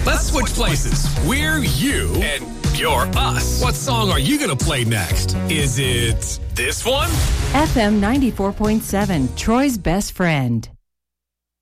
Let's switch places. We're you and you're us. What song are you going to play next? Is it this one? FM 94.7, Troy's best friend.